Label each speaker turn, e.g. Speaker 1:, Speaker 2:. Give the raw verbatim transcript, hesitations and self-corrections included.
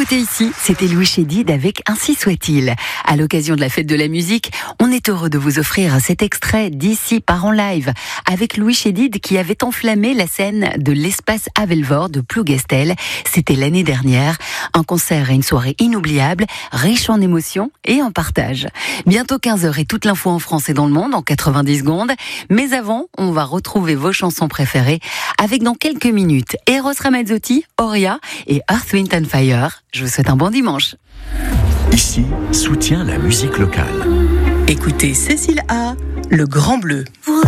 Speaker 1: écouté ici, c'était Louis Chédid avec Ainsi soit-il. À l'occasion de la fête de la musique, on est heureux de vous offrir cet extrait d'Ici part en live avec Louis Chédid qui avait enflammé la scène de l'espace Havelvor de Plougastel. C'était l'année dernière. Un concert et une soirée inoubliable, riche en émotions et en partage. Bientôt quinze heures et toute l'info en France et dans le monde en quatre-vingt-dix secondes. Mais avant, on va retrouver vos chansons préférées avec dans quelques minutes Eros Ramazzotti, Oria et Earth, Wind and Fire. Je vous souhaite un bon dimanche.
Speaker 2: Ici, soutient la musique locale.
Speaker 3: Écoutez Cécile A, Le Grand Bleu.